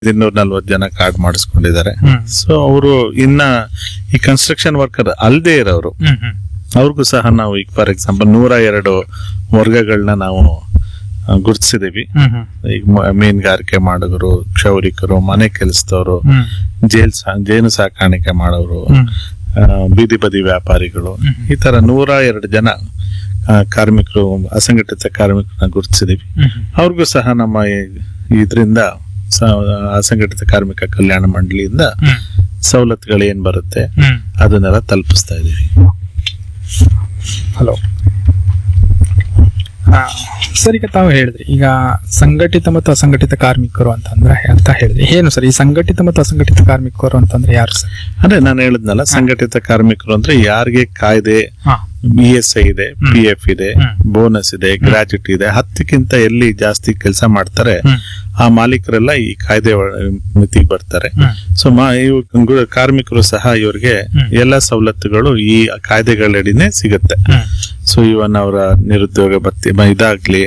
240 ಜನ card ಮಾಡಿಸ್ಕೊಂಡಿದ್ದಾರೆ. So ಅವರು ಇನ್ನ ಈ ಕನ್ಸ್ಟ್ರಕ್ಷನ್ ವರ್ಕರ್ ಅಲ್ಲದೆ ಇರೋರು ಅವ್ರಿಗೂ ಸಹ ನಾವು ಈಗ ಫಾರ್ ಎಕ್ಸಾಂಪಲ್ 102 ವರ್ಗಗಳನ್ನ ನಾವು ಗುರುತಿಸಿದೀವಿ. ಈಗ ಮೀನುಗಾರಿಕೆ ಮಾಡೋರು, ಕ್ಷೌರಿಕರು, ಮನೆ ಕೆಲಸದವರು, ಜೇನು ಸಾಕಾಣಿಕೆ ಮಾಡೋರು, ಬೀದಿ ಬದಿ ವ್ಯಾಪಾರಿಗಳು, ಈ ತರ 102 ಜನ ಕಾರ್ಮಿಕರು, ಅಸಂಘಟಿತ ಕಾರ್ಮಿಕರನ್ನ ಗುರುತಿಸಿದೀವಿ. ಅವ್ರಿಗೂ ಸಹ ನಮ್ಮ ಇದರಿಂದ ಅಸಂಘಟಿತ ಕಾರ್ಮಿಕ ಕಲ್ಯಾಣ ಮಂಡಳಿಯಿಂದ ಸವಲತ್ತುಗಳು ಏನ್ ಬರುತ್ತೆ ಅದನ್ನೆಲ್ಲ ತಲುಪಿಸ್ತಾ ಇದೀವಿ. ಹಲೋ ಸರ್, ಈಗ ತಾವು ಹೇಳಿದ್ರಿ ಈಗ ಸಂಘಟಿತ ಮತ್ತು ಅಸಂಘಟಿತ ಕಾರ್ಮಿಕರು ಅಂತ ಹೇಳಿದ್ರಿ. ಏನು ಸರ್ ಈ ಸಂಘಟಿತ ಮತ್ತು ಅಸಂಘಟಿತ ಕಾರ್ಮಿಕರು ಅಂತಂದ್ರೆ ಯಾರು ಸರ್? ಅಂದ್ರೆ ನಾನು ಹೇಳಿದ್ನಲ್ಲ, ಸಂಘಟಿತ ಕಾರ್ಮಿಕರು ಅಂದ್ರೆ ಯಾರಿಗೆ ಕಾಯ್ದೆ, ESI ಇದೆ, PF ಇದೆ, ಬೋನಸ್ ಇದೆ, ಗ್ರಾಚ್ಯುಟಿ ಇದೆ, 10ಕ್ಕಿಂತ ಎಲ್ಲಿ ಜಾಸ್ತಿ ಕೆಲಸ ಮಾಡ್ತಾರೆ ಆ ಮಾಲೀಕರೆಲ್ಲ ಈ ಕಾಯ್ದೆ ಮಿತಿಗೆ ಬರ್ತಾರೆ. ಸೊ ಕಾರ್ಮಿಕರು ಸಹ ಇವ್ರಿಗೆ ಎಲ್ಲ ಸವಲತ್ತುಗಳು ಈ ಕಾಯ್ದೆಗಳಡಿನೇ ಸಿಗುತ್ತೆ. ಸೊ ಇವನ್ ಅವರ ನಿರುದ್ಯೋಗ ಭತ್ಯೆ ಇದಾಗ್ಲಿ,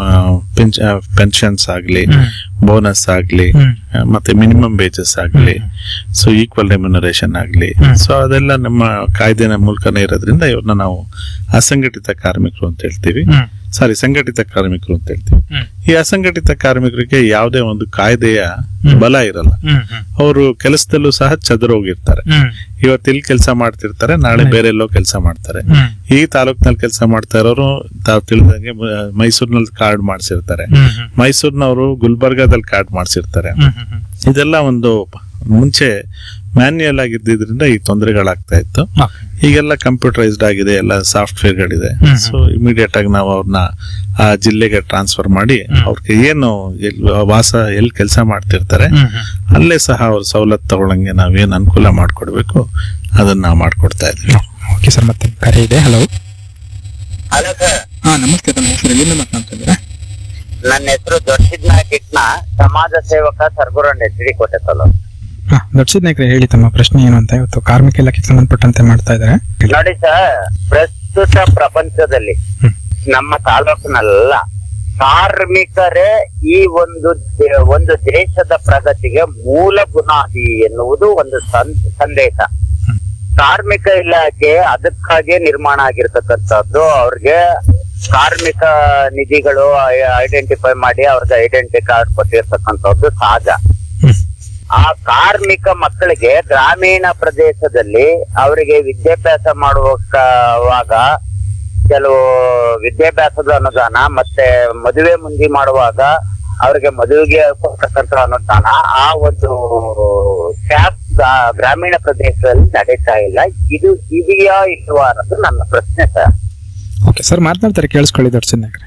ಪೆನ್ಷನ್ಸ್ ಆಗ್ಲಿ, ಬೋನಸ್ ಆಗ್ಲಿ, ಮತ್ತೆ ಮಿನಿಮಮ್ ವೇಜಸ್ ಆಗ್ಲಿ, ಸೊ ಈಕ್ವಲ್ ರೆಮ್ಯುನರೇಷನ್ ಆಗ್ಲಿ, ಸೊ ಅದೆಲ್ಲ ನಮ್ಮ ಕಾಯ್ದೆನ ಮೂಲಕನೇ ಇರೋದ್ರಿಂದ ಇವ್ರನ್ನ ನಾವು ಅಸಂಘಟಿತ ಕಾರ್ಮಿಕರು ಅಂತ ಹೇಳ್ತೀವಿ. ಸಂಘಟಿತ ಕಾರ್ಮಿಕರು ಅಂತ ಹೇಳ್ತೀವಿ. ಈ ಅಸಂಘಟಿತ ಕಾರ್ಮಿಕರಿಗೆ ಯಾವುದೇ ಒಂದು ಕಾಯ್ದೆಯ ಬಲ ಇರಲ್ಲ. ಅವರು ಕೆಲಸದಲ್ಲೂ ಸಹ ಚದುರೋಗಿರ್ತಾರೆ. ಇವತ್ತು ಇಲ್ಲಿ ಕೆಲಸ ಮಾಡ್ತಿರ್ತಾರೆ, ನಾಳೆ ಬೇರೆ ಎಲ್ಲೋ ಕೆಲಸ ಮಾಡ್ತಾರೆ. ಈ ತಾಲೂಕ್ನಲ್ಲಿ ಕೆಲಸ ಮಾಡ್ತಾ ಇರೋರು ತಾವು ತಿಳಿದಂಗೆ ಮೈಸೂರಿನಲ್ಲಿ ಕಾರ್ಡ್ ಮಾಡಿಸಿರ್ತಾರೆ, ಮೈಸೂರಿನವರು ಗುಲ್ಬರ್ಗಾದಲ್ಲಿ ಕಾರ್ಡ್ ಮಾಡಿಸಿರ್ತಾರೆ. ಇದೆಲ್ಲ ಒಂದು ಮುಂಚೆ ಮ್ಯಾನ್ಯಲ್ ಆಗಿದ್ದರಿಂದ ಈ ತೊಂದರೆಗಳಾಗ್ತಾ ಇತ್ತು. ಈಗೆಲ್ಲ ಕಂಪ್ಯೂಟರೈಸ್ಡ್ ಆಗಿದೆ, ಎಲ್ಲ ಸಾಫ್ಟ್ವೇರ್ಗಳಿದೆ. ಸೊ ಇಮಿಡಿಯೇಟ್ ಆಗಿ ನಾವು ಅವ್ರನ್ನ ಆ ಜಿಲ್ಲೆಗೆ ಟ್ರಾನ್ಸ್ಫರ್ ಮಾಡಿ ಅವ್ರಿಗೆ ಏನು ಎಲ್ಲಿ ಕೆಲಸ ಮಾಡ್ತಿರ್ತಾರೆ ಅಲ್ಲೇ ಸಹ ಅವ್ರ ಸವಲತ್ತು ತಗೊಳಂಗೆ ನಾವೇನ್ ಅನುಕೂಲ ಮಾಡ್ಕೊಡ್ಬೇಕು ಅದನ್ನ ನಾವು ಮಾಡ್ಕೊಡ್ತಾ ಇದ್ವಿ. ಓಕೆ ಸರ್, ಮತ್ತೆ ಕರೆ ಇದೆ. Hello hello sir. ನಮಸ್ತೆ. ತಮ್ಮ ಹೆಸರು, ಎಲ್ಲಿಂದ ಮಾತನಾಡ್ತಿದ್ದೀರಾ? ನನ್ನ ಹೆಸರು ದೊಡ್ಡಸಿದ್ನಾಯಕಿಟ್ನ, ಸಮಾಜ ಸೇವಕ, ಸರ್ಗುರಂಡ್, HD ಕೋಟೆ ತಾಲೂಕು. ದೊಡ್ಡ ನಾಯ್ಕರೇ, ಹೇಳಿ ತಮ್ಮ ಪ್ರಶ್ನೆ ಏನು ಅಂತ. ಇವತ್ತು ಕಾರ್ಮಿಕ ಇಲಾಖೆಗೆ ಸಂಬಂಧಪಟ್ಟಂತೆ ಮಾಡ್ತಾ ಇದ್ದಾರೆ. ನೋಡಿ ಸರ್, ಪ್ರಸ್ತುತ ಪ್ರಪಂಚದಲ್ಲಿ ನಮ್ಮ ತಾಲೂಕಿನಲ್ಲ ಕಾರ್ಮಿಕರೇ ಈ ಒಂದು ದೇಶದ ಪ್ರಗತಿಗೆ ಮೂಲ ಬುನಾದಿ ಎನ್ನುವುದು ಒಂದು ಸಂದೇಶ. ಕಾರ್ಮಿಕ ಇಲಾಖೆ ಅದಕ್ಕಾಗಿ ನಿರ್ಮಾಣ ಆಗಿರ್ತಕ್ಕಂಥದ್ದು. ಅವ್ರಿಗೆ ಕಾರ್ಮಿಕ ನಿಧಿಗಳು ಐಡೆಂಟಿಫೈ ಮಾಡಿ ಅವ್ರಿಗೆ ಐಡೆಂಟಿಟಿ ಕಾರ್ಡ್ ಕೊಟ್ಟಿರ್ತಕ್ಕಂಥದ್ದು ಸಹಜ. ಆ ಕಾರ್ಮಿಕ ಮಕ್ಕಳಿಗೆ ಗ್ರಾಮೀಣ ಪ್ರದೇಶದಲ್ಲಿ ಅವರಿಗೆ ವಿದ್ಯಾಭ್ಯಾಸ ಮಾಡುವಾಗ ಕೆಲವು ವಿದ್ಯಾಭ್ಯಾಸದ ಅನುದಾನ, ಮತ್ತೆ ಮದುವೆ ಮುಂದಿ ಮಾಡುವಾಗ ಅವ್ರಿಗೆ ಮದುವೆಗೆ ಕೊಡ್ತಕ್ಕಂಥ ಅನುದಾನ ಆ ಒಂದು ಟ್ಯಾಕ್ಸ್ ಗ್ರಾಮೀಣ ಪ್ರದೇಶದಲ್ಲಿ ನಡೀತಾ ಇಲ್ಲ. ಇದು ಇದೆಯಾ ಇಲ್ವಾ ಅನ್ನೋದು ನನ್ನ ಪ್ರಶ್ನೆ ಸರ್. ಓಕೆ ಸರ್, ಮಾತನಾಡ್ತಾರೆ, ಕೇಳಿಸ್ಕೊಳ್ಳಿ ದೊಡ್ಡ ನಾಯ್ಕರೇ.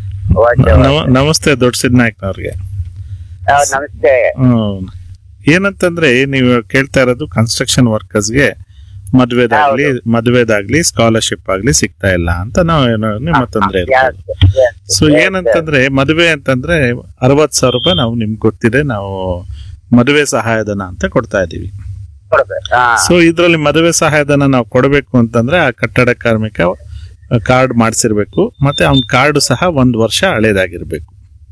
ನಮಸ್ತೆ ದೊಡ್ಡ ನಾಯ್ಕನವ್ರಿಗೆ. ನಮಸ್ತೆ. ಏನಂತಂದ್ರೆ ನೀವು ಕೇಳ್ತಾ ಇರೋದು ಕನ್ಸ್ಟ್ರಕ್ಷನ್ ವರ್ಕರ್ಸ್ಗೆ ಮದ್ವೆದಾಗ್ಲಿ ಸ್ಕಾಲರ್ಶಿಪ್ ಆಗ್ಲಿ ಸಿಗ್ತಾ ಇಲ್ಲ ಅಂತ ನಾವು ನಿಮ್ಮ ತೊಂದ್ರೆ ಇರ್ತದೆ. ಸೊ ಏನಂತಂದ್ರೆ ಮದುವೆ ಅಂತಂದ್ರೆ 60,000 ರೂಪಾಯಿ ನಾವು ನಿಮ್ಗೆ ಗೊತ್ತಿದೆ, ನಾವು ಮದುವೆ ಸಹಾಯಧನ ಅಂತ ಕೊಡ್ತಾ ಇದೀವಿ. ಸೊ ಇದ್ರಲ್ಲಿ ಮದುವೆ ಸಹಾಯಧನ ನಾವು ಕೊಡಬೇಕು ಅಂತಂದ್ರೆ ಆ ಕಟ್ಟಡ ಕಾರ್ಮಿಕ ಕಾರ್ಡ್ ಮಾಡಿಸಿರ್ಬೇಕು, ಮತ್ತೆ ಅವ್ನ ಕಾರ್ಡ್ ಸಹ 1 ವರ್ಷ ಹಳೇದಾಗಿರ್ಬೇಕು.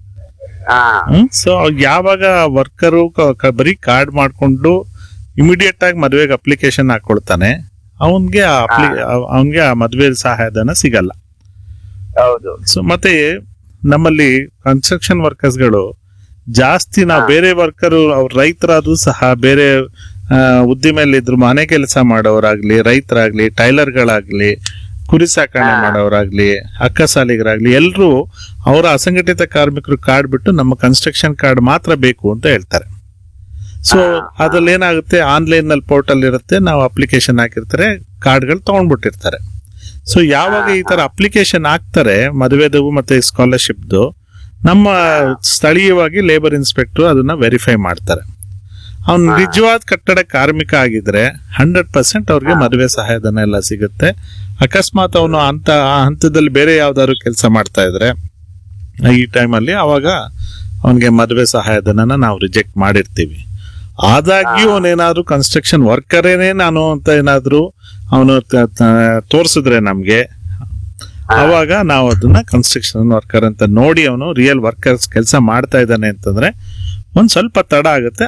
ಸೊ ಯಾವಾಗ ವರ್ಕರು ಬರೀ ಕಾರ್ಡ್ ಮಾಡ್ಕೊಂಡು ಇಮಿಡಿಯೇಟ್ ಆಗಿ ಮದುವೆಗೆ ಅಪ್ಲಿಕೇಶನ್ ಹಾಕೊಳ್ತಾನೆ, ಅವನ್ಗೆ ಆ ಮದುವೆ ಸಹಾಯಧನ ಸಿಗಲ್ಲ. ಸೊ ಮತ್ತೆ ನಮ್ಮಲ್ಲಿ ಕನ್ಸ್ಟ್ರಕ್ಷನ್ ವರ್ಕರ್ಸ್ಗಳು ಜಾಸ್ತಿ ನಾವು ಬೇರೆ ವರ್ಕರು ಅವ್ರ ರೈತರಾದ್ರೂ ಸಹ ಬೇರೆ ಉದ್ದಿಮೆಯಲ್ಲಿದ್ರು ಮನೆ ಕೆಲಸ ಮಾಡೋರಾಗ್ಲಿ, ರೈತರಾಗ್ಲಿ, ಟೈಲರ್ಗಳಾಗ್ಲಿ, ಕುರಿ ಸಾಕಣೆ ಮಾಡೋರಾಗ್ಲಿ, ಅಕ್ಕಸಾಲಿಗರಾಗ್ಲಿ ಎಲ್ರು ಅವರ ಅಸಂಘಟಿತ ಕಾರ್ಮಿಕರು ಕಾರ್ಡ್ ಬಿಟ್ಟು ನಮ್ಮ ಕನ್ಸ್ಟ್ರಕ್ಷನ್ ಕಾರ್ಡ್ ಮಾತ್ರ ಬೇಕು ಅಂತ ಹೇಳ್ತಾರೆ. ಸೊ ಅದ್ರಲ್ಲಿ ಏನಾಗುತ್ತೆ, ಆನ್ಲೈನ್ ನಲ್ಲಿ ಪೋರ್ಟಲ್ ಇರುತ್ತೆ, ನಾವು ಅಪ್ಲಿಕೇಶನ್ ಹಾಕಿರ್ತಾರೆ, ಕಾರ್ಡ್ಗಳು ತಗೊಂಡ್ಬಿಟ್ಟಿರ್ತಾರೆ. ಸೊ ಯಾವಾಗ ಈ ತರ ಅಪ್ಲಿಕೇಶನ್ ಹಾಕ್ತಾರೆ ಮದುವೆದು ಮತ್ತೆ ಸ್ಕಾಲರ್ಶಿಪ್ದು, ನಮ್ಮ ಸ್ಥಳೀಯವಾಗಿ ಲೇಬರ್ ಇನ್ಸ್ಪೆಕ್ಟರ್ ಅದನ್ನ ವೆರಿಫೈ ಮಾಡ್ತಾರೆ. ಅವ್ನು ನಿಜವಾದ ಕಟ್ಟಡ ಕಾರ್ಮಿಕ ಆಗಿದ್ರೆ 100% ಅವ್ರಿಗೆ ಮದುವೆ ಸಹಾಯಧನ ಎಲ್ಲ ಸಿಗುತ್ತೆ. ಅಕಸ್ಮಾತ್ ಅವನು ಆ ಹಂತದಲ್ಲಿ ಬೇರೆ ಯಾವ್ದಾದ್ರು ಕೆಲಸ ಮಾಡ್ತಾ ಇದ್ರೆ ಈ ಟೈಮಲ್ಲಿ ಅವಾಗ ಅವನಿಗೆ ಮದುವೆ ಸಹಾಯಧನ ನಾವು ರಿಜೆಕ್ಟ್ ಮಾಡಿರ್ತೀವಿ. ಆದಾಗ್ಯೂ ಅವನೇನಾದ್ರು ಕನ್ಸ್ಟ್ರಕ್ಷನ್ ವರ್ಕರೇನೆ ನಾನು ಅಂತ ಏನಾದ್ರು ಅವನು ತೋರಿಸಿದ್ರೆ ನಮ್ಗೆ, ಅವಾಗ ನಾವು ಅದನ್ನ ಕನ್ಸ್ಟ್ರಕ್ಷನ್ ವರ್ಕರ್ ಅಂತ ನೋಡಿ ಅವನು ರಿಯಲ್ ವರ್ಕರ್ಸ್ ಕೆಲಸ ಮಾಡ್ತಾ ಇದ್ದಾನೆ ಅಂತಂದ್ರೆ ಒಂದ್ ಸ್ವಲ್ಪ ತಡ ಆಗುತ್ತೆ.